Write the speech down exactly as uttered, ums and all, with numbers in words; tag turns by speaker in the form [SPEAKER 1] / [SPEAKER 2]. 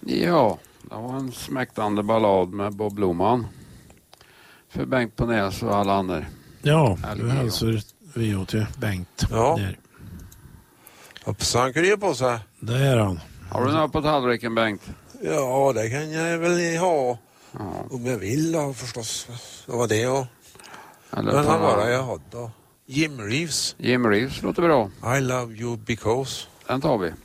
[SPEAKER 1] Ja, det var en smäktande ballad med Bob Blomman. För Bengt på Näs och alla andra.
[SPEAKER 2] Ja, du hälsar vi åt till Bengt.
[SPEAKER 3] Ja.
[SPEAKER 2] Där.
[SPEAKER 3] Hoppsan kryper på sig.
[SPEAKER 2] Det är han.
[SPEAKER 1] Har du något på tallriken, Bengt?
[SPEAKER 3] Ja, det kan jag väl ha.
[SPEAKER 1] Ja.
[SPEAKER 3] Om jag vill då, förstås. Det var det och...
[SPEAKER 1] Eller
[SPEAKER 3] Men
[SPEAKER 1] ta-
[SPEAKER 3] han var jag hade då. Jim Reeves.
[SPEAKER 1] Jim Reeves låter bra.
[SPEAKER 3] I love you because.
[SPEAKER 1] Den tar vi.